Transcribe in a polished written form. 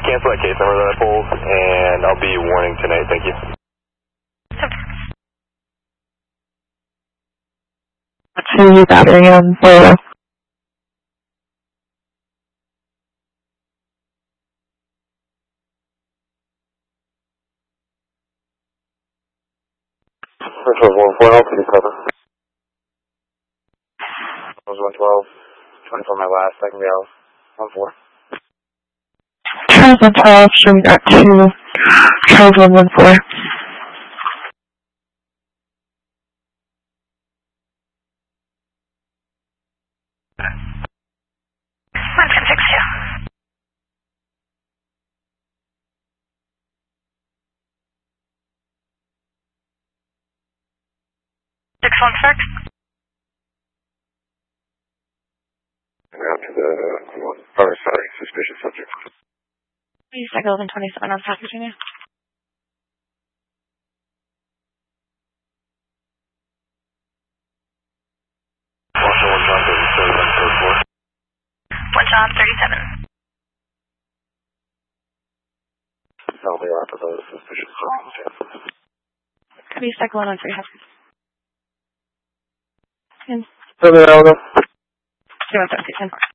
cancel that case number that I pulled, and I'll be warning tonight. Thank you. To battery on Florida. Which was 112, can you cover? It was 112, 24 my last, I can go 14. Charles 112, showing at 2, Charles 114. Out to the, suspicious subject. Please take 1127 on South Virginia. One John 37. I'll be out to those suspicious circumstances. Please take 1113 Husky. Further, I'll go. 01310.